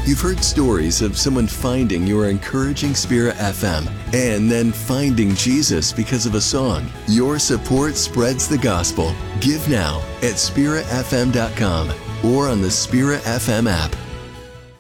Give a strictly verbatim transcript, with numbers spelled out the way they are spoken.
You've heard stories of someone finding your encouraging Spirit F M and then finding Jesus because of a song. Your support spreads the gospel. Give now at spirit f m dot com or on the Spirit F M app.